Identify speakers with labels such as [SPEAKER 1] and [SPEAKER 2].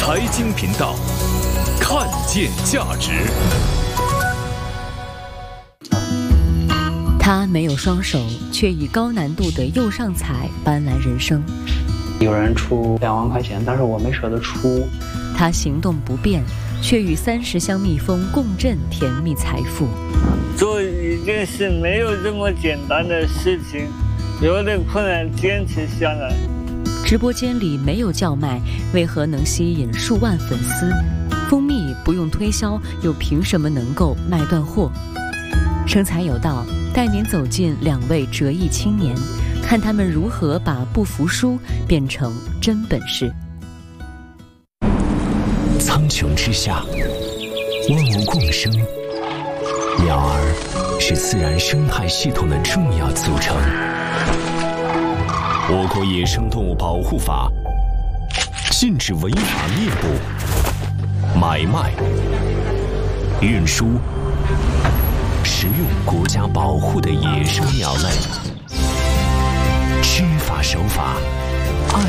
[SPEAKER 1] 财经频道，看见价值。
[SPEAKER 2] 他没有双手，却以高难度的右上彩搬来人生。
[SPEAKER 3] 有人出2万块钱，但是我没舍得出。
[SPEAKER 2] 他行动不便，却与30箱蜜蜂共振甜蜜财富。
[SPEAKER 4] 做一件事没有这么简单的事情，有点困难，坚持下来。
[SPEAKER 2] 直播间里没有叫卖，为何能吸引数万粉丝？蜂蜜不用推销，又凭什么能够卖断货？生财有道，带您走进2位折翼青年，看他们如何把不服输变成真本事。
[SPEAKER 5] 苍穹之下，万物共生，鸟儿是自然生态系统的重要组成。我国野生动物保护法禁止违法猎捕、买卖、运输、食用国家保护的野生鸟类。知法守法，爱